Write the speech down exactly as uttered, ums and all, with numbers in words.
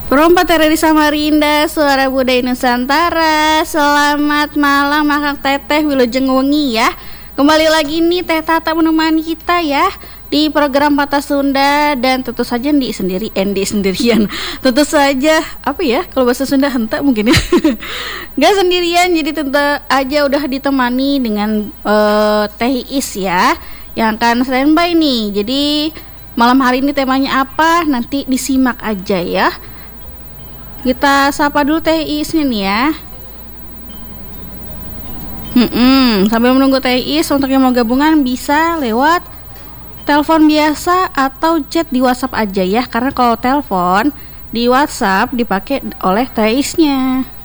Perompak dari Samarinda, suara budaya Nusantara. Selamat malam Akang Teteh Wilujeng Wengi ya. Kembali lagi nih Teh Tata menemani kita ya di program Patah Sunda. Dan tentu saja di sendiri Endi sendirian. Tentu saja apa ya, kalau bahasa Sunda hentak mungkin ya. Gak sendirian, jadi tentu aja udah ditemani dengan uh, Teh Is ya, yang akan standby nih. Jadi malam hari ini temanya apa, nanti disimak aja ya. Kita sapa dulu Teh Is nih ya. Hmm, sambil menunggu Teh Is, untuk yang mau gabungan bisa lewat telepon biasa atau chat di WhatsApp aja ya. Karena kalau telepon di WhatsApp dipakai oleh Teh Isnya.